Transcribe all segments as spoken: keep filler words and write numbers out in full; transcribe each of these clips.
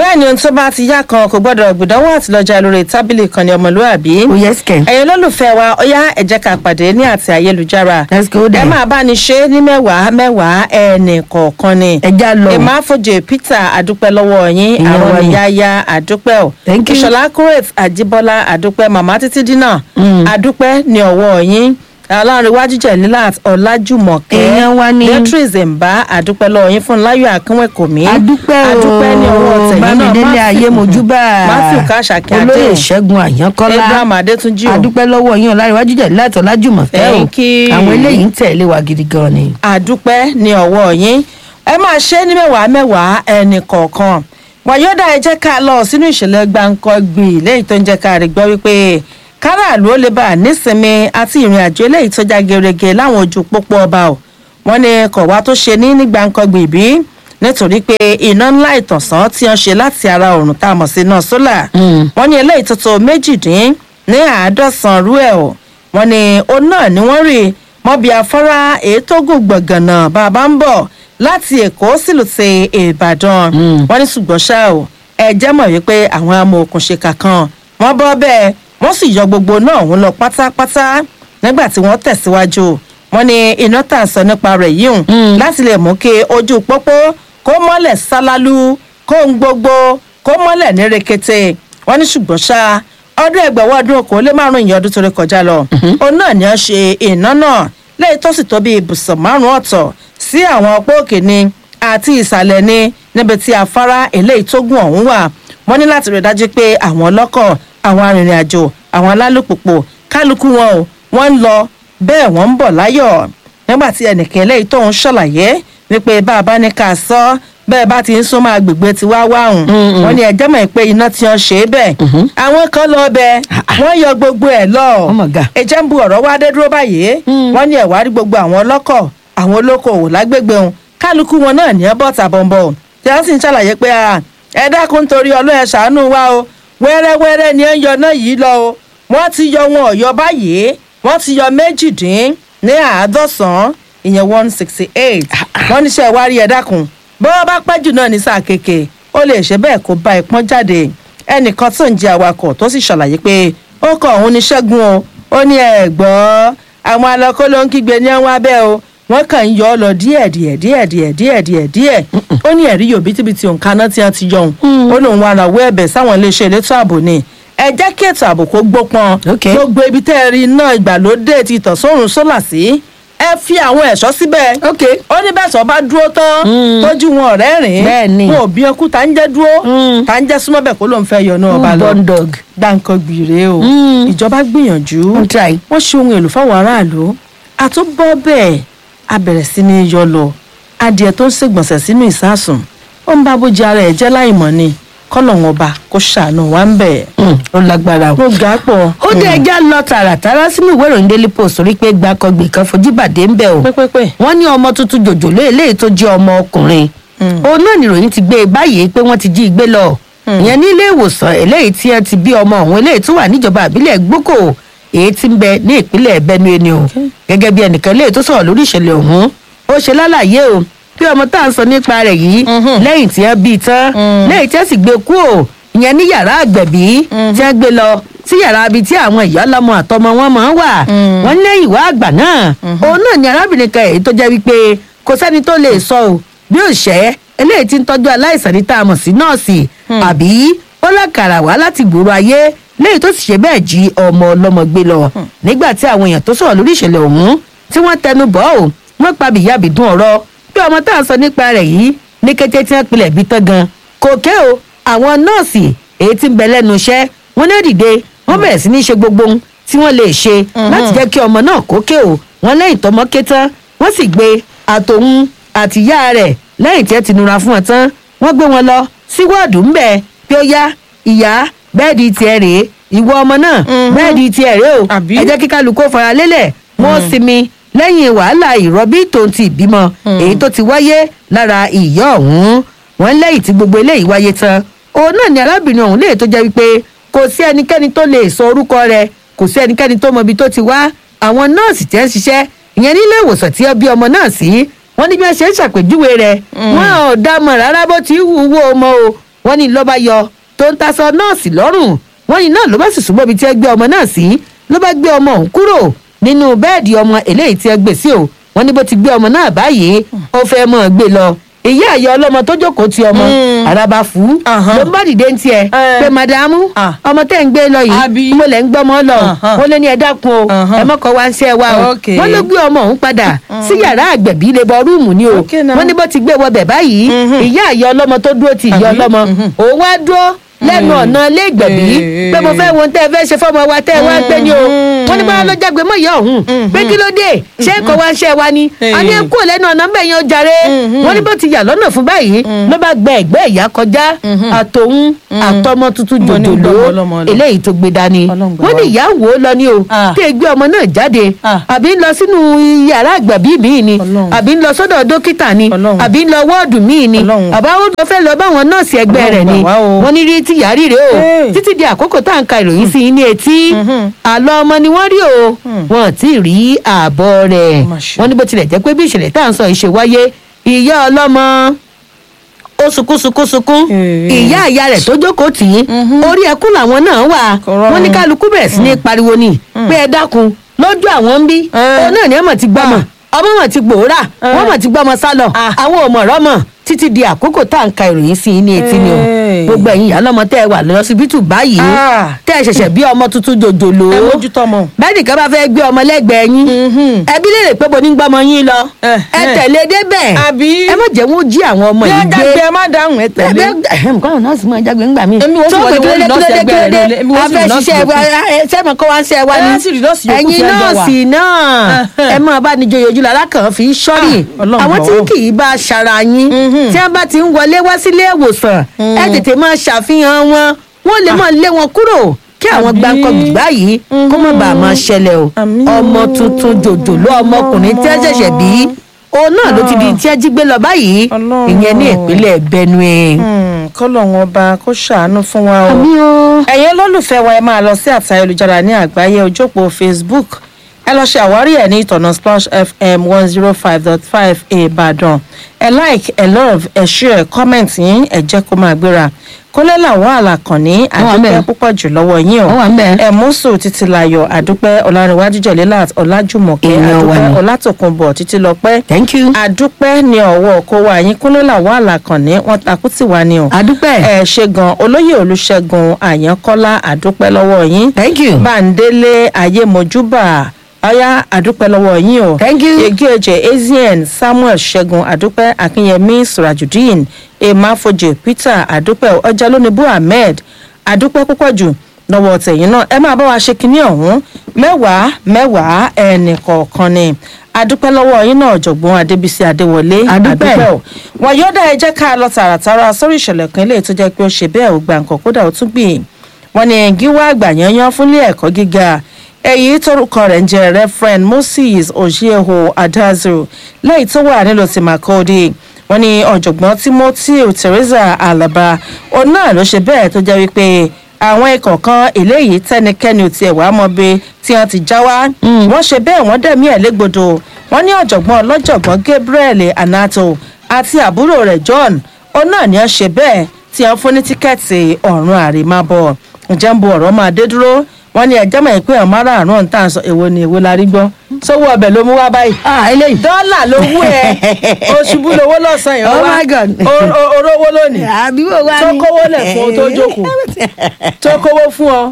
bẹ́ẹ̀ ni ohun tó bá ti yá kan kò gbọ́dọ̀ gbìdánwò àti lọ́jà lórí tábìlì kan ní ọmọlúwàbí. ẹ̀yin olólùfẹ́ wa ó yá ẹ jẹ́ ká pàdé ní àti ayélujára. ẹ máa bá ní ṣe ní mẹ́wàá mẹ́wàá ẹnì kọ̀ọ̀kan ni. ẹ já lọ. ẹ máa fojú Peter àdúpẹ́ lọ́wọ́ yín àwọn ìyáyá àdúpẹ́ ò. ìṣọ̀lá kúrèt àjíbọ́lá àdúpẹ́ màmá títí dínà àdúpẹ́ ní ọwọ́ yín. Ọlọ́runwájú Jẹ̀lílát Ọlájùmọ̀kẹ́ Beatrice Mbá àdúpẹ́ lọ́wọ́ yín fún láyọ̀ àkínwẹ̀kọ̀mí àdúpẹ́ o àdúpẹ́ ní ọwọ́ tẹ̀yìn náà bámidélé ayé mojúbà Matthew Kàṣàkí adé olóyè Ṣẹ́gun Àyánkọ́lá Abraham Adétúnjì o àdúpẹ́ lọ́wọ́ yín Ọlọ́runwájú Jẹ̀lílát Ọlájùmọ̀kẹ́ o àwọn eléyìí ń tẹ̀lé wa gidi gan ni. àdúpẹ́ ní ọwọ́ yín ẹ máa ṣe ní mẹ́wàá mẹ́wàá ẹnì kọ̀ọ̀kan wàyọ́dà ẹ jẹ́ ká lọ sínú ìṣẹ̀lẹ̀ gbáǹkọ́gbì lẹ́yìn tó ń jẹ́ ká rí gbọ́ wípé káràlú ó lè bá nísinmi àti ìrìn àjò eléyìí tó já gerege láwọn ojú pópó ọba o wọn ní kọ̀wá tó ṣe ní nígbàǹkangbì bí nítorí pé iná ńlá ìtànsán tí wọ́n ṣe láti ara òrùn tá a mọ̀ sí náà sólà wọn ní eléyìí tó tó méjìdín ní àádọ́sán rú ẹ̀ o wọn ní òun náà ni wọ́n rí mọ́bí afárá èyí tó gùn gbọ̀ngànà bàbá ń bọ̀ láti Èkó sílùú ti Ìbàdàn wọn ní ṣùgbọ́n ṣá o ẹ jẹ́ mọ̀ wípé àwọn amòòkùnṣèkà kan wọ́n bọ́ bẹ́ẹ̀ wọ́n sì yọ gbogbo náà wọ́n lọ pátápátá nígbà tí wọ́n tẹ̀síwájú wọ́n ní iná tà sọ nípa rẹ̀ yìí láti lè mú kí ojú pópó kó mọ́lẹ̀ sálálú kó ń gbogbo kó mọ́lẹ̀ ní rekete wọ́n ní ṣùgbọ́n ṣá ọdún ẹgbẹ̀wọ́ ọdún okòó lé márùn ìyẹn ọdún tó rí kọjá lọ òun náà ni wọ́n ṣe iná náà lẹ́yìn tó sì tó bí ibùsọ̀ márùn ọ̀tọ̀ sí àwọn ọpọ́ òkè ni àti ìsàlẹ̀ ni níbi tí afárá eléyìí tó gùn ọ̀hún wà wọ́n ní láti rí dájú pé àwọn ọlọ́kọ̀ àwọn arìnrìn-àjò àwọn alálùpùpù kálukú wọn o wọ́n ń lọ bẹ́ẹ̀ wọ́n ń bọ̀ láyọ̀ nígbà tí ẹnìkan eléyìí tóun ṣàlàyé wípé bá a bá ní ká sọ bẹ́ẹ̀ bá ti ń súnmọ́ agbègbè tí wá wá hùn wọ́n ní ẹjẹ́ mọ̀ pé iná tí wọ́n ṣe é bẹ́ẹ̀ àwọn kan lọ bẹ́ẹ̀ wọ́n yọ gbogbo ẹ̀ lọ ẹjẹ́ ń bu ọ̀rọ̀ wá dé dúró báyìí wọ́n ní ẹ̀wá rí gbogbo àwọn ọlọ́kọ̀ àwọn olókoòwò lágbègbè hùn kálukú wọn náà ní ẹ bọ̀ tàbọ̀nbọ̀ tí wọ́n sì ń ṣàlàyé pé ẹ dákun torí Ọlọ́run ẹ ṣàánú wa o wẹ́rẹ́wẹ́rẹ́ ni ẹ ń yọ náà yìí lọ o wọ́n ti yọ wọn ọ̀yọ́ báyìí wọ́n ti yọ méjìdín ní àádọ́sán ìyẹn one sixty eight wọ́n níṣẹ́ wá rí ẹ dákun bọ́wọ́ bá pẹ́ jù náà ní sáà kéèké ó lè ṣe bẹ́ẹ̀ kó bá ìpọ́n jáde ẹnìkan tó ń jẹ́ awakọ̀ tó sì ṣàlàyé pé ó kọ òun ní Ṣẹ́gun o ó ní ẹ gbọ́ àwọn alọ́kọ́ ló ń kígbe ní ẹ̀wọ̀n abẹ́ o wọ́n kàn ń yọ ọ lọ díẹ̀ díẹ̀ díẹ̀ díẹ̀ díẹ̀ díẹ̀ díẹ̀ ó ní ẹ̀rí yòó bítíbitì òǹkà náà tí wọ́n ti yọ òun ó lóun wà náwó ẹ̀bẹ̀ sáwọn iléeṣẹ́ elétò ààbò ni ẹ jẹ́ kí ètò ààbò kó gbópọn gbogbo ibi tẹ́ ẹ rí iná ìgbàlódé ti ìtànsọ́rùn sólà sí ẹ fi àwọn ẹ̀ṣọ́ síbẹ̀ ó ní bẹ́ẹ̀ sọ bá dúró tán tójú wọn ọ̀rẹ́ rìn wọn ò bí ọkú tá ń jẹ́ dúró tá ń jẹ́ súnmọ́ bẹ̀ kó ló ń fẹ́ yọ náà ọba lọ dáńkan gbìrè o ìjọba gbìyànjú wọ́n ṣe ohun èlò fáwọn aráàlú àtúbọ̀ bẹ́ẹ̀ a bẹ̀rẹ̀ sí ní yọ lọ adìẹ tó ń ṣègbọ̀nsẹ̀ sínú ìsásùn ó ń bá bójú ara ẹ̀ jẹ́ láìmọ̀ ni kọ́lọ̀wọ̀n ọba kó ṣàánú wa ń bẹ̀. ó lágbára o. ó ga pọ̀. ó dé ẹja lọ tààràtàrà sínú ìwé ìròyìn Daily Post rí pé gbàkọgbè kan fojú bàdé ń bẹ̀ o. pépépé. wọ́n ní ọmọ tuntun jòjòló eléyìí tó jẹ́ ọmọ ọkùnrin. òun náà nìròyìn ti gbé e báyìí pé wọ́n ti jí i gbé lọ. ìyẹn ní ilé ìwòsàn eléyìí tí wọ́n ti bí ọmọ ọ̀hún eléyìí tó wà níjọba àbílẹ̀ Gboko èyí tí ń bẹ ní ìpínlẹ̀ Benue ni o. gẹ́gẹ́ bí ẹnìkan eléyìí tó sọ̀rọ̀ lórí ìṣẹ̀lẹ̀ ọ̀hún ó ṣe lálàyé o bí ọmọ tá à ń sọ nípa rẹ̀ yìí lẹ́yìn tí wọ́n bí i tán lẹ́yìn tí wọ́n sì gbé kú ò ìyẹn ní yàrá àgbẹ̀bí tí wọ́n gbé lọ sí yàrá ibi tí àwọn ìyá ọlọ́mọ àtọmọ wọn máa ń wà wọ́n lẹ́yìn wá àgbà náà òun náà ni arábìnrin kan èyí tó jẹ́ wípé kò sẹ́ni tó lè sọ ò bí òṣẹ́ eléyìí tí ń tọ́jú aláìsàn ní tá a mọ̀ sí nọ́ọ̀sì àbí ó lákàrà wá láti gbòòrò ayé lẹ́yìn tó sì ṣe bẹ́ẹ̀ jí ọmọ ọlọ́mọ gbé lọ nígbà tí àwọn èèyàn tó sọ̀rọ̀ lórí ìṣẹ̀lẹ̀ ọ̀hún tí wọ́n tẹnu bọ̀ ò wọ́n pa bìyàbìdún ọ̀rọ̀ bí ọmọ tá à ń sọ nípa rẹ̀ yìí ní kété tí wọ́n pilẹ̀ bí tán gan kò ké o àwọn nọ́ọ̀sì èyí tí ń bẹ lẹ́nu iṣẹ́ wọ́n náà dìde wọ́n bẹ̀rẹ̀ sí ní ṣe gbogbo ohun tí wọ́n lè ṣe láti jẹ́ kí ọmọ náà kó ké o wọ́n lẹ́yìn tọmọ ké tán wọ́n sì gbé àtòun àtìyá rẹ̀ lẹ́yìn tí ẹ ti nura fún wọn tán wọ́n gbé wọn lọ sí wọ́ọ̀dù ńbẹ pé ó yá ìyá bẹ́ẹ̀dì tiẹ̀ rèé ìwọ ọmọ náà bẹ́ẹ̀dì tiẹ̀ rèé o ẹ jẹ́ kí kálukú fara lélẹ̀ wọ́n sinmi lẹ́yìn wàhálà ìrọbí tó ti ìbímọ èyí tó ti wáyé lára ìyá ọ̀hún wọn lẹ́yìn tí gbogbo eléyìí wáyé tán òun náà ni arábìnrin ọ̀hún lè tó jẹ́ wípé kò sí ẹnikẹ́ni tó lè sọ orúkọ rẹ̀ kò sí ẹnikẹ́ni tó mọ ibi tó ti wá àwọn nọ́ọ̀sì tẹ́ ń ṣiṣẹ́ ìyẹn nílé ìwòsàn tí ó bí ọmọ náà sí wọ́n ní bí wọ́n ṣe ń ṣàpèjúwe rẹ̀ wọ́n ò dá mọ̀ rárá bó ti wúwo ọmọ o wọ́n ní ló bá yọ tó ń taṣọ nọ́ọ̀sì lọ́rùn wọ́n ní náà ló bá sì súnmọ́ ibi tí ẹ gbé ọmọ náà sí ló bá gbé ọmọ òun kúrò nínú bẹ́ẹ̀dì ọmọ eléyìí tí ẹ gbé sí o wọ́n ní bó ti gbé ọmọ náà báyìí ó fẹ́ mọ́ ọ gbé lọ ìyá àyà ọlọ́mọ tó jókòó ti ọmọ araba fún ló ń bá dìde ń tiẹ̀ pé madamu ọmọ tẹ́ ń gbé lọ yìí mo lẹ̀ ń gbọ́mọ lọ ó lé ní ẹ dákun o ẹ mọ́kọ wá ń ṣe wa o wọ́n ló gbé ọmọ òun padà sí yàrá àgbẹ̀bí lè bọ rúùmù ni o wọ́n ní bó ti gbé wọbẹ̀ báyìí ìyá àyà ọlọ́mọ tó dúró ti ìyá ọlọ́mọ òun wá dúró lẹ́nu ọ̀nà ilé ìgbẹ̀bí pé mo fẹ́ wo tẹ́ ẹ fẹ́ ṣe fọ́mọ wa tẹ́ ẹ wá gbé ni o wọ́n ní báyọ̀ ló jágbe mọ́ ìyá ọ̀hún pé kí ló dé ṣé kò wá ń ṣe wa ni a ní kú lẹ́nu ọ̀nà ń bẹ̀ yẹn ó jàre wọ́n ní bó ti yà lọ́nà fún báyìí ló bá gbẹ ẹ̀gbẹ́ ìyá kọjá àtòun àtọmọ tuntun jòjòló eléyìí tó gbé dání wọ́n ní ìyá wò ó lọ ní o tí ẹ gbé ọmọ náà jáde àbí ń lọ sínú yàrá àgbàbí míì ni àbí ń lọ sọ́dọ̀ dókítà ni àbí ń lọ wọ́ọ̀dù míì ni àbá ó lọ fẹ́ lọ báwọn nọ́ọ̀sì ẹgbẹ́ rẹ̀ ni wọ́n ní rí tí yàrá rí rè o títí di àkókò tá à ń ka ìròyìn sí ní etí àlọ́ ọmọ ni wọ́n rí o wọn ti rí ààbọ̀ rẹ̀ wọ́n ní bó tilẹ̀ jẹ́ pé bí ìṣẹ̀lẹ̀ tá à ń sọ ìṣe wáyé ìyá ọlọ́mọ ó sunkún sunkún sunkún ìyá ìyá rẹ̀ tó jókòó tì í orí ẹkún làwọn náà wà wọ́n ní kálukú bẹ̀rẹ̀ sí ní pariwo ni pé ẹ dákun lójú àwọn ń bí òun náà ni ọmọ ti gbọ́mọ ọmọ mọ̀ ti gbòórà wọ́n mọ̀ ti gbọ́mọ sálọ àwọn ò mọ̀ rọ́mọ̀ títí di àkókò tá à ń ka ìròyìn sí ní etí ni o gbogbo ẹ̀yin ìyá lọ́mọ tẹ́ ẹ wà lọ́sibítù báyìí tẹ́ ẹ ṣẹ̀ṣẹ̀ bí ọmọ tuntun jòjòló bẹ́ẹ̀ nìkan bá fẹ́ gbé ọmọ lẹ́gbẹ̀ẹ́ yín ẹbí lè rè pé bo ní gbọ́mọ yín lọ ẹ tẹ̀lé débẹ̀ ẹ má jẹ́ wọ́n jí àwọn ọmọ yìí gbé ẹ má dáhùn ẹ tẹ̀lé nǹkan ọ̀nà sì máa jágbe ńgbà mí tó pé kílódé kílódé kílódé afẹ́ ṣiṣẹ́ sẹ́mi kọ́ wá ń ṣe wá ní ẹ̀yin nọ́ọ̀sì náà ẹ máa bá níjọ yòójú lára kan fi sọ́ọ̀rì àwọn tí kì í bá ṣara yín tí wọ́n bá ti ń wọlé wá sílé ìwòsàn ẹ tètè máa ṣàfihàn wọn wọ́n lè máa lé wọn kúrò kí àwọn gbáǹkọ báyìí kó má bàa máa ṣẹlẹ̀ o ọmọ tuntun jòjòló ọmọkùnrin tí wọ́n ṣẹ̀ṣẹ̀ bí òun náà ló ti di tí wọ́n jí gbé lọ báyìí ìyẹn ní ìpínlẹ̀ Benue. kọ́lọ́hún ọba kó ṣàánú fún wa o ẹ̀yin olólùfẹ́ wa ẹ máa lọ sí àtà ayélujára ní àgbáyé ojópó Facebook ẹ lọ ṣe àwárí ẹ ní ìtọ̀nà Splash F M one zero five dot five Ìbàdàn ẹ like ẹ love ẹ share comment yín ẹ jẹ́ kó máa gbéra kólé làwọn àlàkànní àdúpẹ́ púpọ̀ jù lọ́wọ́ yín o ẹ mọ́sù títí láyọ̀ àdúpẹ́ ọ̀làrẹ̀wájú jẹ̀lélàt ọ̀làjùmọ̀kẹ́ àdúpẹ́ ọ̀làtòkùnbọ̀ títí lọ́pẹ́ àdúpẹ́ ní ọ̀wọ́ kó wá yín kólé làwọn àlàkànní wọn takú tì wá ni o ẹ ṣe gan olóyè olùṣègùn àyànkọ́lá àdúpẹ́ lọ́wọ́ yín báńdélé ayémojúbà ọyá àdúpẹ́ lọ́wọ́ yín o yegioje ezien samuel ṣẹ́gun àdúpẹ́ akínyẹmí surajudeen emafoje peter àdúpẹ́ ọjàlónìbó ahmed àdúpẹ́ púpọ̀ jù lọ́wọ́ tẹ̀yìn náà ẹ máa bá wa ṣe kinní ọ̀hún mẹ́wàá mẹ́wàá ẹnì kọ̀ọ̀kan ni àdúpẹ́ lọ́wọ́ yín náà ọ̀jọ̀gbọ́n adébísí adéwọlé àdúpẹ́ o wọn yóò dá ẹ jẹ́ ká lọ tààràtàrà sórí ìṣẹ̀lẹ̀ kan eléyìí tó jẹ́ pé ó ṣe bẹ́ẹ̀ ò gbà nǹkan kódà ó tún gbìn wọn ni gíwá àgbà yanyan fúnlé ẹ̀kọ́ gíga èyí tórúkọ rẹ̀ ń jẹ́ reverend moses ojieho adazu lẹ́yìn tó wà nílùú tí Makurdi wọ́n ní ọ̀jọ̀gbọ́n timothy teresa alaba òun náà ló ṣe bẹ́ẹ̀ tó jẹ́ wípé àwọn ikọ̀ kan eléyìí tẹ́nikẹ́ni ò tiẹ̀ wá mọ́ bí tí wọ́n ti já wá wọ́n ṣe bẹ́ẹ̀ wọ́n dẹ̀mí ẹ̀ légbodò wọ́n ní ọ̀jọ̀gbọ́n ọlọ́jọ̀gbọ́n gabriel anato àti àbúrò rẹ̀ john òun náà ni wọ́n ṣe bẹ́ẹ̀ tí wọ́n fún ní tíkẹ́ẹ̀tì ọ̀run àrèmábọ̀ ǹjẹ́ ń bo ọ̀rọ̀ máa dé dúró wọ́n ní ẹjọ́ mọ̀ pé ọ̀n márààrún ọ̀n tá à ń sọ èwo ni èwo la rí gbọ́ sówó ọbẹ̀ ló mú wá báyìí. eléyìí dọ́là ló wú ẹ oṣubú lówó lọ́sàn-án yẹn wá orówó lónìí tó kówó lẹ̀ fún ọ tó jókòó tó kówó fún ọ.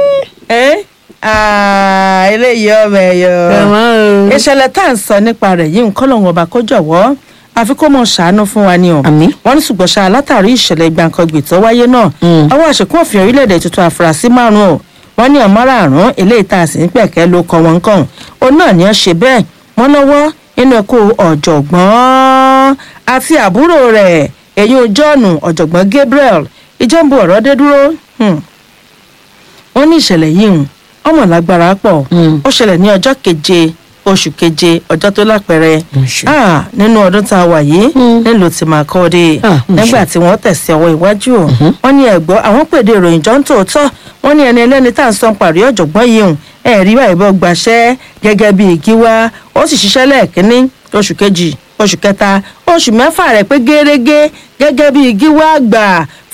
eléyìí ọmọ ẹ̀yọ ìṣẹ̀lẹ̀ tá à ń sọ nípa rẹ̀ yìí nǹkan lòun ọba kó jọ̀wọ́ àfi kó mọ ṣàánú fún wa ni o wọn ní ṣùgbọ́n ṣá látàrí ìṣẹ̀lẹ̀ gbàǹkangbè tó wáyé náà àwọn àṣekún òfin orílẹ̀-èdè tuntun àfúrásì márùn-ún o wọ́n ní ọmọ márùn-ún eléyìí tá a sì ń pẹ̀kẹ́ ló kọ́ wọn kàn ó náà ní ọ́ ṣe bẹ́ẹ̀ wọ́n lọ́wọ́ nínú ẹ̀kọ́ ọ̀jọ̀gbọ́n àti àbúrò rẹ̀ èyí jọ́ọ̀nù ọ̀jọ̀gbọ́n Gabriel ìjọ́nbu ọ̀rọ̀ dé dúró wọ́n ní ìṣẹ̀lẹ̀ yìí ọmọ lágbára pọ̀ ó ṣẹlẹ̀ ní ọjọ́ keje oṣù keje ọjọ́ tó lápẹẹrẹ nínú ọdún tá a wà yìí nílùú tí Makurdi nígbà tí wọ́n tẹ̀sí ọwọ́ iwájú o wọ́n ní ẹ̀gbọ́n àwọn pèdè ìròyìn jọ ń tòótọ́ wọ́n ní ẹni ẹlẹ́ni tá à ń sọ parí ọ̀jọ̀gbọ́n yìí hùn ẹ̀rí àìbọ̀ gbaṣẹ́ gẹ́gẹ́ bí ìgíwá ó sì ṣiṣẹ́ lẹ́ẹ̀kínní oṣù kejì oṣù kẹta oṣù mẹ́fà rẹ̀ pé gẹ́rẹ́gẹ́ gẹ́gẹ́ bí ìgíwá àgbà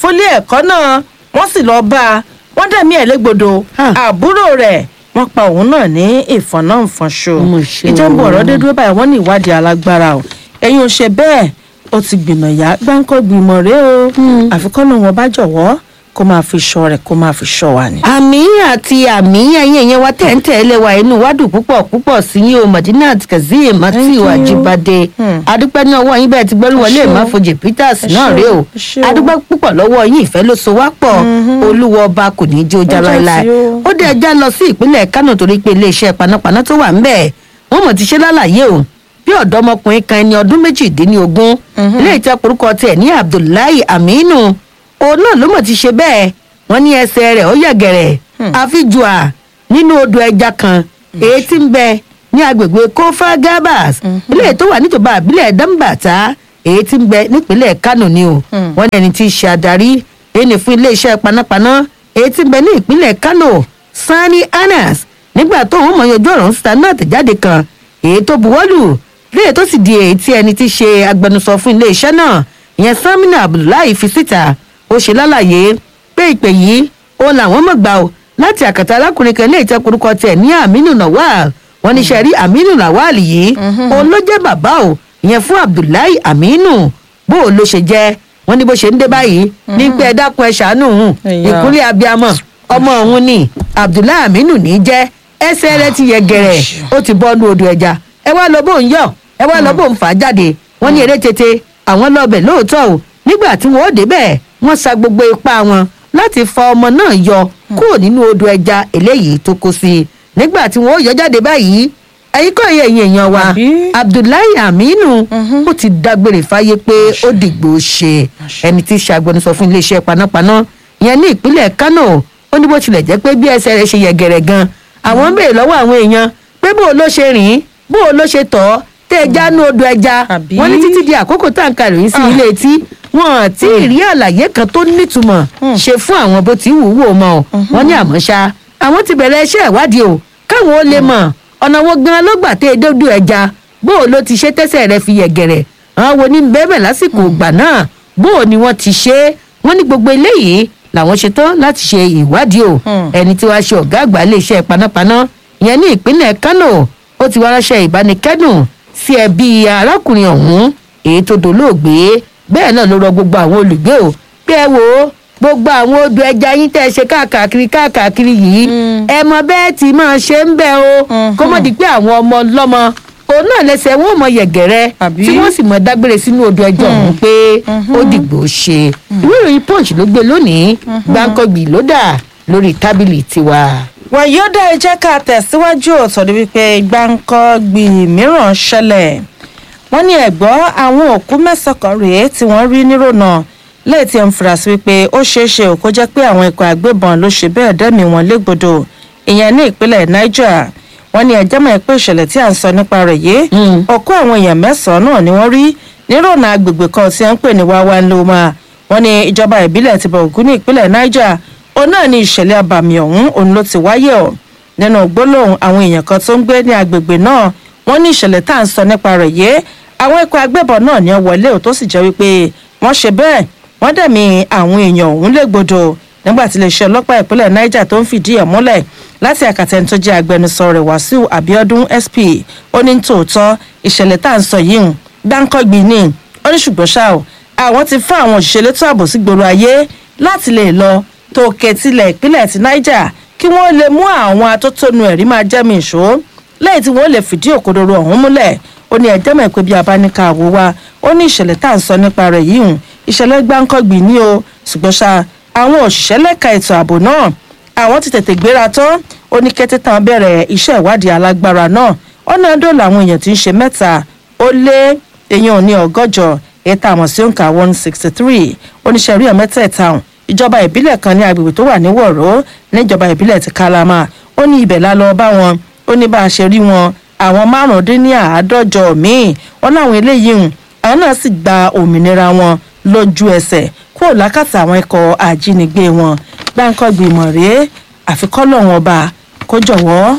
fúnlé ẹ̀kọ́ náà wọ́n sì lọ́ọ́ bá a wọ́n dẹ̀mí ẹ̀ légbodò àbúrò rẹ̀ wọ́n pa òun náà ní ìfọ̀nàfọ̀nṣo ìjọba ọ̀rọ̀ dé dúró báyìí wọ́n ní ìwádìí alágbára o ẹ̀yin ò ṣe bẹ́ẹ̀ ó ti gbìmọ̀ yá gbáǹkọ́ gbìmọ̀ rẹ o àfikún náà wọn bá jọ̀wọ́ kó máa fi ṣọ́ rẹ̀ kó máa fi ṣọ́ wa ni. àmì àti àmì ẹ̀yin ẹ̀yẹn wa tẹ̀ǹtẹ̀ ẹlẹ́wà inú wádùn púpọ̀ púpọ̀ sí yín o Madinat Kazeem Matthew Ajibade adúpẹ́ ní ọwọ́ yín bẹ́ẹ̀ ti gbẹ́rù wọlé Máfojì Peters náà rèé o adúpẹ́ púpọ̀ lọ́wọ́ yín ìfẹ́ ló so wá pọ̀ olúwa ọba kò ní í jó já láéláé ó dé ẹja lọ sí ìpínlẹ̀ Kánò torí pé iléeṣẹ́ panápaná tó wà ńbẹ̀ wọ́n mọ̀ ti ṣe lálàyé o bí ọ̀dọ́mọkùnrin kan ẹni ọdún méjìdínlógún ilé ìtẹ́ orúkọ tiẹ̀ ní Abdullahi Aminu òun náà ló mọ̀ ti ṣe bẹ́ẹ̀ wọ́n ní ẹsẹ̀ rẹ̀ ó yẹ̀gẹ̀rẹ̀ àfijùà nínú odò ẹja kan èyí tí ń bẹ ní agbègbè Kofa Gabas ilé tó wà níjọba àbílẹ̀ Dambata èyí tí ń bẹ nípínlẹ̀ Kánò ni o wọ́n ní ẹni tí í ṣe adarí ẹni fún iléeṣẹ́ panápaná èyí tí ń bẹ ní ìpínlẹ̀ Kánò Sani Anas nígbà tó ń mọ̀ yanjú ọ̀rọ̀ síta náà tẹ̀jáde kan èyí tó buwọ́lù léyìí tó sì di èyí tí ẹni tí í ṣe agbẹnusọ fún iléeṣẹ́ náà ìyẹn Samina Abdullahi fi síta ó ṣe lálàyé pé ìpè yìí ó làwọn mọ̀ gbà ó láti àkàtà alákùnrin kan léyìí tẹ́ orúkọ tiẹ̀ ní Aminu Lawal wọ́n ní sẹ́rí Aminu Lawal yìí òun ló jẹ́ bàbá o ìyẹn fún Abdullahi Aminu bó o ló ṣe jẹ́ wọ́n ní bó ṣe ń dé báyìí ní pé ẹ dákun ẹ ṣàánú òun ìkúnlẹ̀ abiyamọ ọmọ òun ni Abdullahi Aminu ní jẹ́ ẹsẹ̀ rẹ̀ ti yẹ gẹ̀rẹ̀ ó ti bọ́ nú odò ẹja ẹ wá lọ bó ń yọ ẹ wá lọ bó ń fà á jáde wọ́n ní eré tètè àwọn lọ́ọ̀bẹ̀ lóòótọ́ o nígbà tí wọ́n ó débẹ̀ wọ́n sa gbogbo ipá wọn láti fa ọmọ náà yọ kúrò nínú odò ẹja eléyìí tó kó sí i nígbà tí wọ́n ó yọ jáde báyìí ẹ̀yin kọ́ ẹ̀yìn èèyàn wa Abdullahi Aminu ó ti dágbére fáyé pé ó dìgbò ṣe ẹni tí ṣàgbọnusọ fún iléeṣẹ́ panápaná ìyẹn ní ìpínlẹ̀ Kánò ó ní bó tilẹ̀ jẹ́ pé bí ẹsẹ̀ rẹ̀ ṣe yẹ̀gẹ̀rẹ̀ gan àwọn ń béèrè lọ́wọ́ àwọn èèyàn pé bó o ló ṣe rìn bó o ló ṣe tọ̀ tẹ́ ẹ já nú odò ẹja wọ́n ní títí di àkókò táǹkà ròyìn sí ilé etí wọn tí ì rí àlàyé kan tó nítumọ̀ ṣe fún àwọn bó ti wù ú wò mọ́ ọ wọ́n ní àmọ́ ṣá àwọn ti bẹ̀rẹ̀ iṣẹ́ ìwádìí o káwọn ó lè mọ̀ ọ̀nà wo gan ló gbà tẹ́ ẹ dódò ẹja bó o ló ti ṣe tẹ́sẹ̀ rẹ̀ fi yẹ̀gẹ̀rẹ̀ àwọn wo ní bẹ́ẹ̀ lásìkò ìgbà náà bó o ni wọ́n ti ṣe é wọ́n ní gbogbo eléyìí làwọn ṣe tán láti ṣe ìwádìí o ẹni tí wàá ṣe ọ̀gá àgbà iléeṣẹ́ panápaná ìyẹn ní ìpínlẹ̀ Kánò ó ti wá ránṣẹ́ ìbánikẹ́dùn sí ẹbí arákùnrin ọ̀hún èyí tó dolóògbé bẹ́ẹ̀ náà ló rọ gbogbo àwọn olùgbé o pé ẹ wò ó gbogbo àwọn odò ẹja yín tẹ́ ẹ ṣe káàkiri káàkiri yìí ẹ mọ bẹ́ẹ̀ tí máa ṣe ń bẹ́ o kó mọ̀ di pé àwọn ọmọ ọlọ́mọ òun náà lẹ́sẹ̀ wọn ò mọ yẹ̀gẹ̀rẹ̀ tí wọ́n sì mọ dágbére sínú odò ẹjọ́ ọ̀hún pé ó dìgbò ṣe ìwé ìròyìn Punch ló gbé lónìí Gbáǹkọ́gbì ló dà lórí tábìlì tiwa. wàyí ó dá ẹ jẹ́ ká tẹ̀síwájú òtọ́ni wípé Gbáǹkọ́gbì mìíràn ṣẹlẹ̀ wọ́n ní ẹ̀gbọ́ àwọn òkú mẹ́sàn-án kan rèé tí wọ́n rí nírònà lẹ́yìn tí ń fura sí wípé ó ṣeé ṣe kó jẹ́ pé àwọn ikọ̀ àgbébọn ló ṣe bẹ́ẹ̀ dẹ́mi wọn légbodò ìyẹn ní ìpínlẹ̀ Niger wọ́n ní ẹjẹ́ mọ̀ pé ìṣẹ̀lẹ̀ tí à ń sọ nípa rẹ̀ yìí òkú àwọn èèyàn mẹ́sàn-án náà ni wọ́n rí nírònà agbègbè kan tí wọ́n ń pè ní wáwá ńlọmọ wọ́n ní ìjọba ìbílẹ̀ ti Bọ̀gún ní ìpínlẹ̀ Niger òun náà ní ìṣẹ̀lẹ̀ abàmì ọ̀hún òun ló ti wáyé ọ̀ nínú gbólóhùn àwọn èèyàn kan tó ń gbé ní agbègbè náà wọ́n ní ìṣẹ̀lẹ̀ tá à ń sọ nípa rẹ̀ yìí àwọn ikọ̀ agbébọn náà ní wọlé ò tó sì jẹ́ wípé wọ́n ṣe bẹ́ẹ̀ wọ́n dẹ̀mí àwọn èèyàn ọ̀hún légbodò nígbà tí iléeṣẹ́ ọlọ́pàá ìpínlẹ̀ Niger tó ń fìdí ẹ̀ múlẹ̀ láti àkàtẹ́ni tó jẹ́ agbẹnusọ rẹ̀ Wàsíù Abiodun S P ó ní tòótọ́ ìṣẹ̀lẹ̀ tá à ń sọ yìí ń Gbáǹkọ́gbì ni ó ní ṣùgbọ́n ṣá o àwọn ti fún àwọn òṣìṣẹ́ elétò ààbò sí gbòòrò ayé láti lè lọ tó kẹtìlẹ̀ ìpínlẹ̀ ti Niger kí wọ́n lè mú àwọn atótónu ẹ̀rí máa jẹ́mi ìṣó lẹ́yìn tí wọ́n lè fìdí òkodoro ọ̀hún múlẹ̀ ó ní ẹjẹ́ mọ̀ pé bí abáníkà àwò wa ó ní ìṣẹ̀lẹ̀ tá à ń sọ nípa rẹ̀ yìí hùn ìṣẹ̀lẹ̀ Gbáǹkọ́gbì ni o ṣùgbọ́n ṣá àwọn òṣìṣẹ́ lẹ́ka ètò ààbò náà àwọn ti tètè gbéra tán ó ní kété tán bẹ̀rẹ̀ iṣẹ́ ìwádìí alágbára náà ọ̀nà dọ́là àwọn èèyàn tí ń ṣe mẹ́ta ó lé èèyàn ní ọgọ́jọ ètò àmọ̀ sí òǹkà one sixty three oníṣẹ́ rí ọ̀mẹ́tẹ̀ẹ̀ta ìjọba ìbílẹ̀ kan ní agbègbè tó wà ní Wọ̀rọ̀ níjọba ìbílẹ̀ ti Kálámà ó ní ibẹ̀ la lọ bá wọn ó ní bá a ṣe rí wọn àwọn márùndínláàádọ́jọ míì wọn láwọn eléyìí hùn àwọn náà sì gba òmìnira wọn lójú ẹsẹ̀ kúrò lákàtà àwọn ikọ̀ àjínigbé wọn Gbáǹkọ́gbì mọ̀ rèé àfikọ́ lọ́wọ́n ọba kó jọ̀wọ́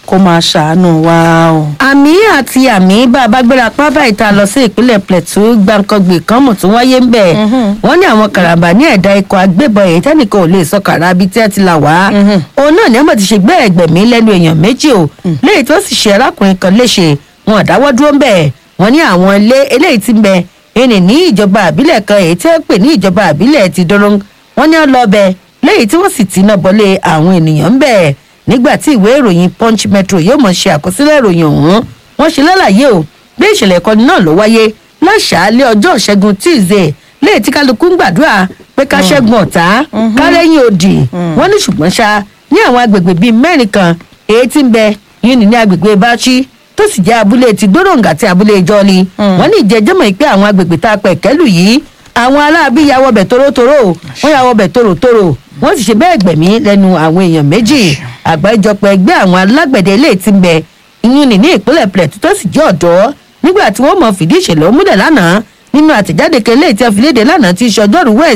kó máa ṣàánú wa o. àmì àti àmì bá a bá gbéra pábà ìta lọ sí ìpínlẹ̀ Plateau gbàǹkangbè kan mọ̀ tó wáyé ń bẹ̀. wọ́n ní àwọn karambà ní ẹ̀dá ikọ̀ agbébọn èyí tẹ́nìkan ò lè sọ kàrà bíi tí ẹ ti là wá. òun náà ní ọmọ ti ṣe gbé ẹgbẹ̀mí lẹ́nu èèyàn méjì o léyìí tó sì ṣe arákùnrin kan léṣe wọn àdáwọ́ dúró ń bẹ̀. wọ́n ní àwọn ilé eléyìí ti ń bẹ ẹnì ní ìjọba àbílẹ̀ kan èyí tí wọ́n pè ní ìjọba àbílẹ̀ ti Dorong wọ́n ní ọlọ́ọ̀bẹ léyìí tí wọ́n sì ti ná bọ́lé àwọn ènìyàn ń bẹ̀. nígbà tí ìwé ìròyìn Punch Metro yóò mọ̀ ṣe àkọsílẹ̀ ìròyìn ọ̀hún wọ́n ṣe lálàyé o bí ìṣẹ̀lẹ̀ ìkọni náà ló wáyé láṣàálẹ̀ ọjọ́ ìṣẹ́gun Tuesday léyìí tí kálukú ń gbàdúrà pé ká ṣẹ́gun ọ̀tá ká lẹ́yìn odi wọ́n ní ṣùgbọ́n ṣá ní àwọn agbègbè bíi mẹ́rin kan èyí tí ń bẹ yìí ní agbègbè Bauchi tó sì jẹ́ abúlé ti Dorong àti abúlé Jọ́ọ̀lì wọ́n ní ìjẹ́jẹ́mọ̀ pé àwọn agbègbè tá a pẹ̀ kẹ́lù yìí àwọn aláàbí ya wọbẹ̀ torótoró wọ́n ya wọbẹ̀ tòrótòró wọ́n sì ṣe bẹ́ẹ̀ gbẹ̀mí lẹ́nu àwọn èèyàn méjì àgbáríjọpọ̀ ẹgbẹ́ àwọn alágbẹ̀dẹ ilé tí ń bẹ ìyún ní ní ìpínlẹ̀ Plateau tó sì jẹ́ ọ̀dọ́ nígbà tí wọ́n mọ̀ fìdí ìṣẹ̀lẹ̀ múlẹ̀ lánàá nínú àtẹ̀jáde kan ilé tí a fi léde lánàá tí í ṣe ọjọ́rùú wẹ̀